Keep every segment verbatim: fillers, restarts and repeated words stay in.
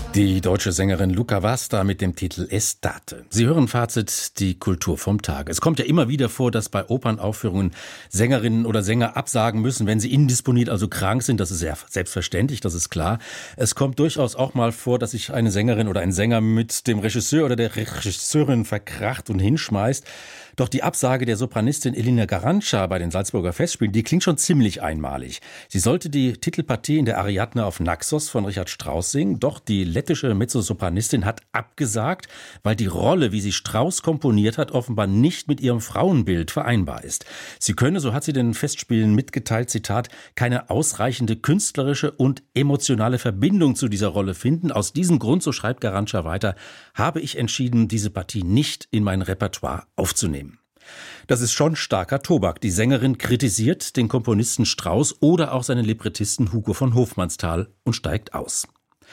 Die deutsche Sängerin Luca Vasta mit dem Titel Estate. Sie hören Fazit, die Kultur vom Tag. Es kommt ja immer wieder vor, dass bei Opernaufführungen Sängerinnen oder Sänger absagen müssen, wenn sie indisponiert, also krank sind. Das ist sehr selbstverständlich, das ist klar. Es kommt durchaus auch mal vor, dass sich eine Sängerin oder ein Sänger mit dem Regisseur oder der Regisseurin verkracht und hinschmeißt. Doch die Absage der Sopranistin Elina Garanca bei den Salzburger Festspielen, die klingt schon ziemlich einmalig. Sie sollte die Titelpartie in der Ariadne auf Naxos von Richard Strauss singen, doch die lettische Mezzosopranistin hat abgesagt, weil die Rolle, wie sie Strauss komponiert hat, offenbar nicht mit ihrem Frauenbild vereinbar ist. Sie könne, so hat sie den Festspielen mitgeteilt, Zitat, keine ausreichende künstlerische und emotionale Verbindung zu dieser Rolle finden. Aus diesem Grund, so schreibt Garanca weiter, habe ich entschieden, diese Partie nicht in mein Repertoire aufzunehmen. Das ist schon starker Tobak. Die Sängerin kritisiert den Komponisten Strauss oder auch seinen Librettisten Hugo von Hofmannsthal und steigt aus.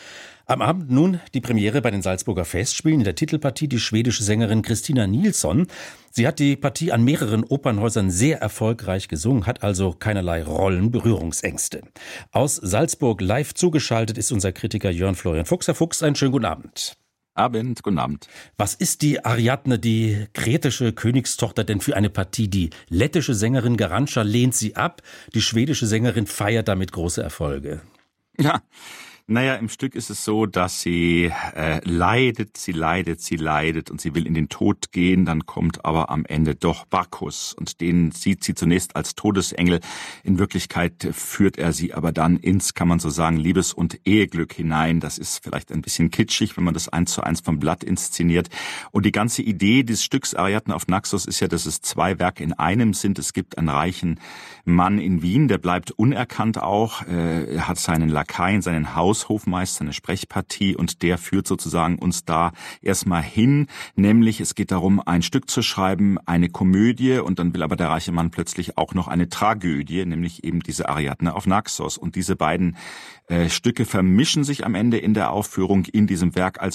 Am Abend nun die Premiere bei den Salzburger Festspielen. In der Titelpartie die schwedische Sängerin Christina Nilsson. Sie hat die Partie an mehreren Opernhäusern sehr erfolgreich gesungen, hat also keinerlei Rollenberührungsängste. Aus Salzburg live zugeschaltet ist unser Kritiker Jörn Florian Fuchs. Herr Fuchs, einen schönen guten Abend. Abend, guten Abend. Was ist die Ariadne, die kretische Königstochter, denn für eine Partie? Die lettische Sängerin Garanca lehnt sie ab, die schwedische Sängerin feiert damit große Erfolge. Ja, naja, im Stück ist es so, dass sie äh, leidet, sie leidet, sie leidet und sie will in den Tod gehen, dann kommt aber am Ende doch Bacchus und den sieht sie zunächst als Todesengel. In Wirklichkeit führt er sie aber dann ins, kann man so sagen, Liebes- und Eheglück hinein. Das ist vielleicht ein bisschen kitschig, wenn man das eins zu eins vom Blatt inszeniert. Und die ganze Idee des Stücks Ariadne auf Naxos ist ja, dass es zwei Werke in einem sind. Es gibt einen reichen Mann in Wien, der bleibt unerkannt auch. Er hat seinen Lakaien, seinen Haus Hofmeister, eine Sprechpartie und der führt sozusagen uns da erstmal hin, nämlich es geht darum, ein Stück zu schreiben, eine Komödie und dann will aber der reiche Mann plötzlich auch noch eine Tragödie, nämlich eben diese Ariadne auf Naxos und diese beiden äh, Stücke vermischen sich am Ende in der Aufführung in diesem Werk, also